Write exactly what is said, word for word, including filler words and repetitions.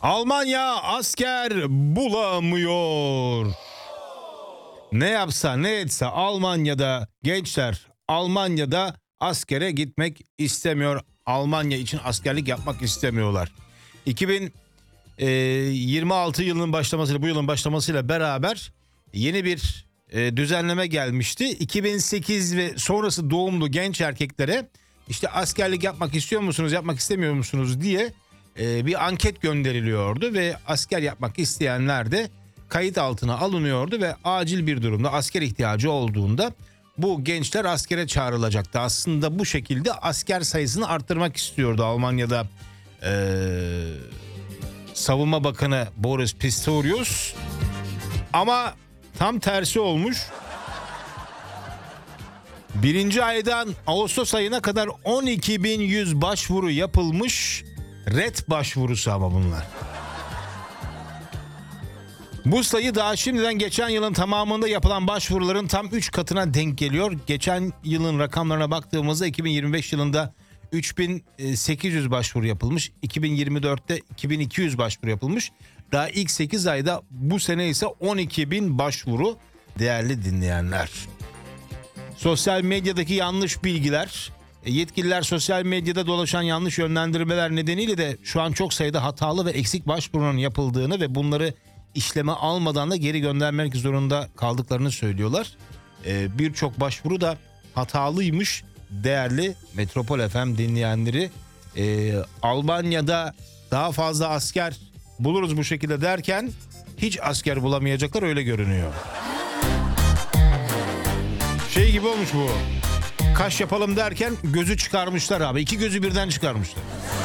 Almanya asker bulamıyor. Ne yapsa ne etse Almanya'da gençler Almanya'da askere gitmek istemiyor. Almanya için askerlik yapmak istemiyorlar. iki bin yirmi altı yılının başlamasıyla bu yılın başlamasıyla beraber yeni bir düzenleme gelmişti. iki bin sekiz ve sonrası doğumlu genç erkeklere işte askerlik yapmak istiyor musunuz, yapmak istemiyor musunuz diye bir anket gönderiliyordu ve asker yapmak isteyenler de kayıt altına alınıyordu ve acil bir durumda asker ihtiyacı olduğunda bu gençler askere çağrılacaktı. Aslında bu şekilde asker sayısını arttırmak istiyordu Almanya'da ee, Savunma Bakanı Boris Pistorius. Ama tam tersi olmuş. Birinci aydan Ağustos ayına kadar on iki bin yüz başvuru yapılmış. Red başvurusu ama bunlar. Bu sayı daha şimdiden geçen yılın tamamında yapılan başvuruların tam üç katına denk geliyor. Geçen yılın rakamlarına baktığımızda iki bin yirmi beş yılında üç bin sekiz yüz başvuru yapılmış. iki bin yirmi dörtte iki bin iki yüz başvuru yapılmış. Daha ilk sekiz ayda bu sene ise on iki bin başvuru değerli dinleyenler. Sosyal medyadaki yanlış bilgiler, yetkililer sosyal medyada dolaşan yanlış yönlendirmeler nedeniyle de şu an çok sayıda hatalı ve eksik başvurunun yapıldığını ve bunları işleme almadan da geri göndermek zorunda kaldıklarını söylüyorlar. Ee, Birçok başvuru da hatalıymış değerli Metropol F M dinleyenleri. Ee, Almanya'da daha fazla asker buluruz bu şekilde derken hiç asker bulamayacaklar öyle görünüyor. Şey gibi olmuş bu. Kaş yapalım derken gözü çıkarmışlar abi. İki gözü birden çıkarmışlar.